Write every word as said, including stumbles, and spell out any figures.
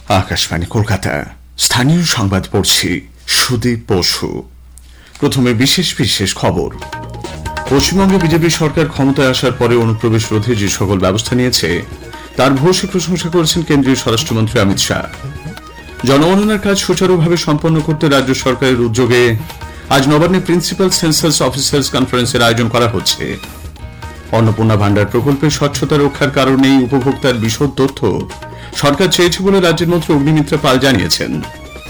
আকাশবাণী কলকাতা, স্থানীয় সংবাদ পড়ছি সুদীপ বসু। প্রথমে বিশেষ বিশেষ খবর। পশ্চিমবঙ্গে বিজেপি সরকার ক্ষমতায় আসার পরে অনুপ্রবেশ রোধে যে সকল ব্যবস্থা নিয়েছে তার ভূয়সী প্রশংসা করেছেন কেন্দ্রীয় স্বরাষ্ট্রমন্ত্রী অমিত শাহ। জনগণনার কাজ সুচারুভাবে সম্পন্ন করতে রাজ্য সরকারের উদ্যোগে আজ নবান্নে প্রিন্সিপাল সেন্সাস অফিসার্স কনফারেন্সের আয়োজন করা হচ্ছে। অন্নপূর্ণা ভান্ডার প্রকল্পে স্বচ্ছতা রক্ষার কারণেই উপভোক্তার বিশদ তথ্য সরকার চেয়েছে বলে রাজ্যের মন্ত্রী অগ্নিমিত্রা পাল জানিয়েছেন।